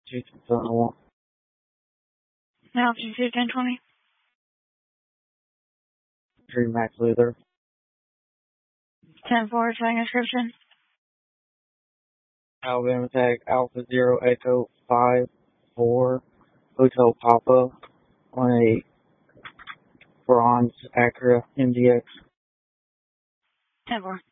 221. Altitude 1020. Drew Max Luther. 10-4, second description. Alabama tag Alpha Zero Echo 5-4 Hotel Papa on a bronze Acura MDX. 10-4.